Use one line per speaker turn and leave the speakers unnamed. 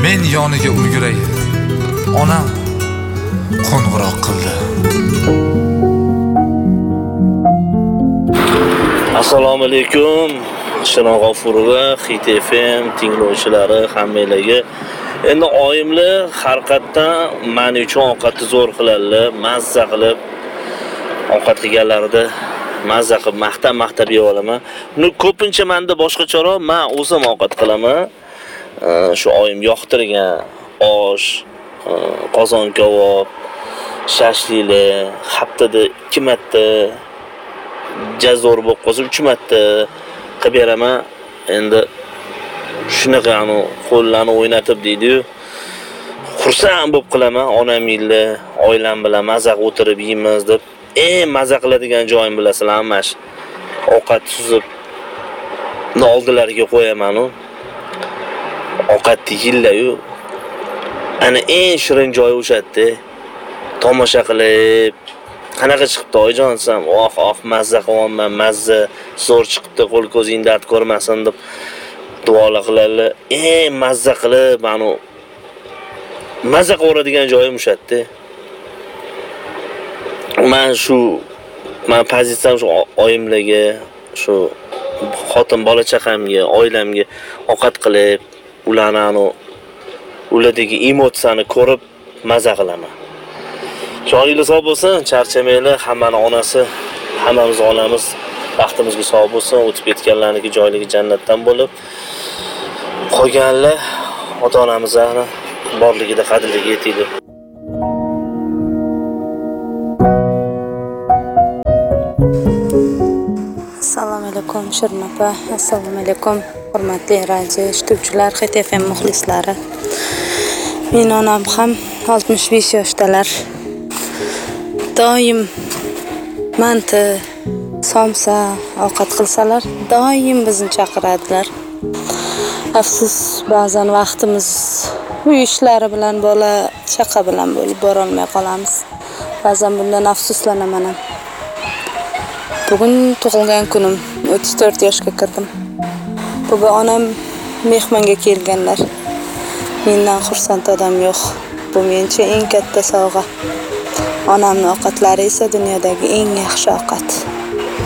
men yoniga ulguray. Onam qo'ng'iroq qildi.
Assalomu alaykum. Shirin G'ofurova, Hit FM tinglovchilari hammalarga. Endi oyimlar harakatdan meni uchun ovqatni zo'r qiladilar, mazza qilib ovqat qilganlarida mazza qilib maqtab yeb olaman. Buni ko'pincha menda boshqacharoq, men o'zim ovqat qilaman. Shu oyim yoqtirgan osh, qozon kabob, shashliklar, haftada 2 marta jazor bo'lib qolsa 3 marta qilib beraman. Endi shunaqa qo'llarni o'ynatib deydi-yu. Xursand bo'lib qilaman, onamga, oilam bilan mazza o'tirib yeymiz deb. Mazza qiladigan joyim bilasizlar, mash ovqat suzib oldilariga qo'yaman-u. Ovqatni yillar-yu. Ana eng shirin joyi o'shatda. Tomosha qilib, qanaqa chiqibdi oyijon desam, mazza qilyapman, mazza zo'r chiqibdi, qo'l ko'zing dard ko'rmasin deb duolar qiladilar. Mazza qilib, mazza qiladigan joyim o'shatda. Men pozitsiyam shu oyimlarga, shu xotin bola chaqamga, oilamga ovqat qilib, ulardagi emotsiyani ko'rib mazza qilaman. Joyingiz sog' bo'lsin, charchamanglar, hammaning onasi, hammamiz onamiz baxtimizga sog' bo'lsin, o'tib ketganlarniki joyligi jannatdan bo'lib, qolganlar ota-onamizlarni borligida qadriga yetaydi.
Assalomu alaykum Shirin opa, assalomu alaykum hurmatli radio eshituvchilar, Hit FM muxlislari. Men onam ham 65 yoshdalar. Doim manti, somsa ovqat qilsalar, doim bizni chaqiradilar. Afsus, ba'zan vaqtimiz uy ishlari bilan bola chaqa bilan bo'lib bora olmay qolamiz. Ba'zan bundan afsuslanaman ham. Bugun tug'ilgan kunim, 34 yoshga kirdim. Bugun onam mehmonga kelganlar. Mendan xursand odam yo'q. Bu mencha eng katta sovg'a. Onamning ovqatlari esa dunyodagi eng yaxshi ovqat.